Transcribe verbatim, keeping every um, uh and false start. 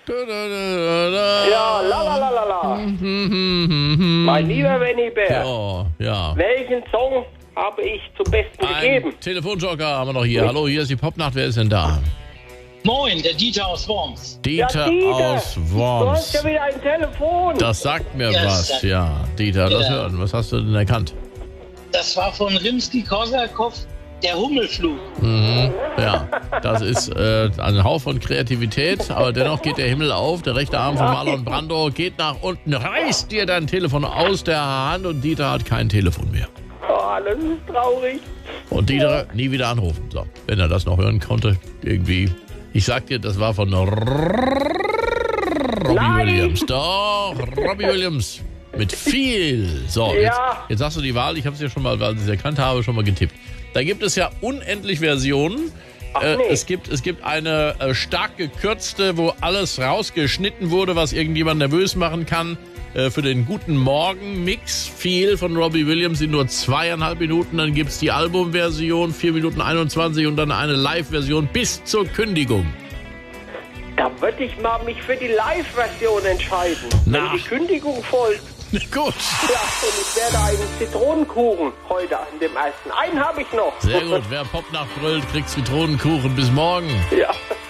Ja, la la la la la. Mein lieber Benny Bär, Ja, ja. welchen Song habe ich zum Besten gegeben? Ein Telefonjoker haben wir noch hier. Hallo, hier ist die Popnacht. Wer ist denn da? Moin, der Dieter aus Worms. Dieter, Ja, Dieter, aus Du hast Worms. ja wieder ein Telefon. Das sagt mir Ja, was, das- ja. Dieter, lass Ja. hören. Was hast du denn erkannt? Das war von Rimski-Korsakow, der Hummelflug. Mhm. Ja, das ist äh, ein Hauch von Kreativität, aber dennoch geht der Himmel auf. Der rechte Arm von Marlon Brando geht nach unten, reißt dir dein Telefon aus der Hand und Dieter hat kein Telefon mehr. Oh, das ist traurig. Und Dieter nie wieder anrufen. So, wenn er das noch hören konnte, irgendwie. Ich sag dir, das war von Robbie Nein. Williams. Doch, Robbie Williams. Mit viel. So, jetzt, Ja. jetzt sagst du die Wahl. Ich habe es ja schon mal, weil ich es erkannt habe, schon mal getippt. Da gibt es ja unendlich Versionen. Ach, Äh, nee. es, gibt, es gibt eine äh, stark gekürzte, wo alles rausgeschnitten wurde, was irgendjemand nervös machen kann. Äh, für den guten Morgen-Mix. Viel von Robbie Williams in nur zweieinhalb Minuten. Dann gibt es die Albumversion, vier Minuten einundzwanzig und dann eine Live-Version bis zur Kündigung. Da würde ich mal mich für die Live-Version entscheiden. Na. Wenn die Kündigung folgt. Gut. Ja, und ich werde einen Zitronenkuchen heute an dem ersten. Einen habe ich noch. Sehr gut. Wer Popnacht brüllt, kriegt Zitronenkuchen. Bis morgen. Ja.